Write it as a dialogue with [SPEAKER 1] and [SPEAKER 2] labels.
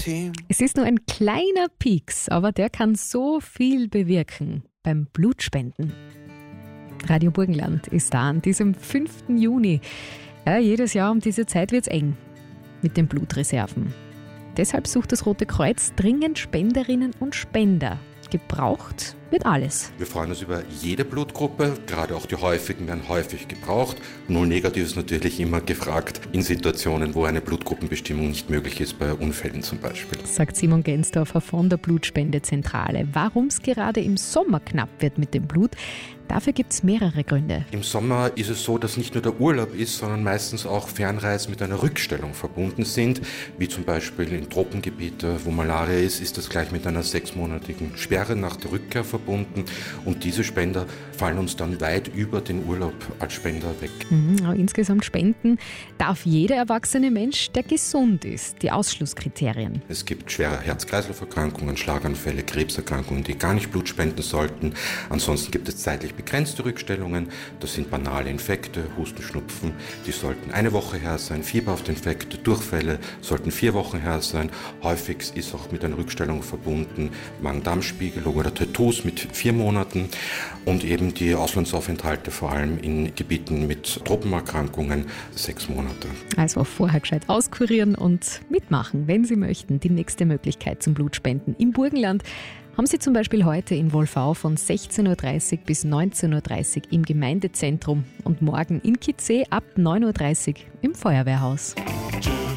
[SPEAKER 1] team.
[SPEAKER 2] Es ist nur ein kleiner Pieks, aber der kann so viel bewirken beim Blutspenden. Radio Burgenland ist da an diesem 5. Juni. Ja, jedes Jahr um diese Zeit wird es eng mit den Blutreserven. Deshalb sucht das Rote Kreuz dringend Spenderinnen und Spender. Gebraucht wird alles.
[SPEAKER 3] Wir freuen uns über jede Blutgruppe, gerade auch die häufigen werden häufig gebraucht. Null Negativ ist natürlich immer gefragt in Situationen, wo eine Blutgruppenbestimmung nicht möglich ist, bei Unfällen zum Beispiel.
[SPEAKER 2] Sagt Simon Gensdorfer von der Blutspendezentrale. Warum es gerade im Sommer knapp wird mit dem Blut, dafür gibt es mehrere Gründe.
[SPEAKER 3] Im Sommer ist es so, dass nicht nur der Urlaub ist, sondern meistens auch Fernreisen mit einer Rückstellung verbunden sind, wie zum Beispiel in Tropengebiete, wo Malaria ist das gleich mit einer 6-monatigen Sperre nach der Rückkehr verbunden und diese Spender fallen uns dann weit über den Urlaub als Spender weg.
[SPEAKER 2] Insgesamt spenden darf jeder erwachsene Mensch, der gesund ist. Die Ausschlusskriterien.
[SPEAKER 3] Es gibt schwere Herz-Kreislauf-Erkrankungen, Schlaganfälle, Krebserkrankungen, die gar nicht Blut spenden sollten. Ansonsten gibt es zeitlich begrenzte Rückstellungen. Das sind banale Infekte, Husten, Schnupfen. Die sollten 1 Woche her sein. Fieberhaftinfekte, Durchfälle sollten 4 Wochen her sein. Häufig ist auch mit einer Rückstellung verbunden Magen-Darm-Spiegelung oder Tattoos mit 4 Monaten und eben die Auslandsaufenthalte vor allem in Gebieten mit Tropenerkrankungen 6 Monate.
[SPEAKER 2] Also vorher gescheit auskurieren und mitmachen, wenn Sie möchten. Die nächste Möglichkeit zum Blutspenden im Burgenland haben Sie zum Beispiel heute in Wolfau von 16.30 Uhr bis 19.30 Uhr im Gemeindezentrum und morgen in Kitzee ab 9.30 Uhr im Feuerwehrhaus.